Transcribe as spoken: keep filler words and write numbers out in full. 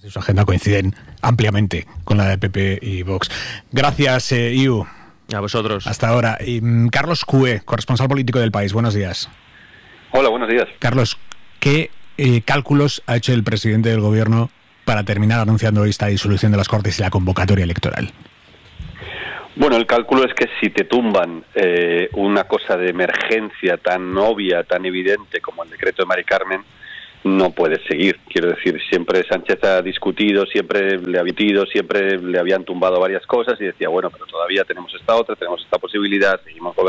Su agenda coinciden ampliamente con la de P P y Vox. Gracias, eh, Iu. A vosotros. Hasta ahora. Y, um, Carlos Cue, corresponsal político del País. Buenos días. Hola, buenos días. Carlos, ¿qué eh, cálculos ha hecho el presidente del Gobierno para terminar anunciando hoy esta disolución de las Cortes y la convocatoria electoral? Bueno, el cálculo es que si te tumban eh, una cosa de emergencia tan obvia, tan evidente como el decreto de Mari Carmen, no puedes seguir. Quiero decir, siempre Sánchez ha discutido, siempre le ha metido, siempre le habían tumbado varias cosas y decía, bueno, pero todavía tenemos esta otra, tenemos esta posibilidad, seguimos gobernando.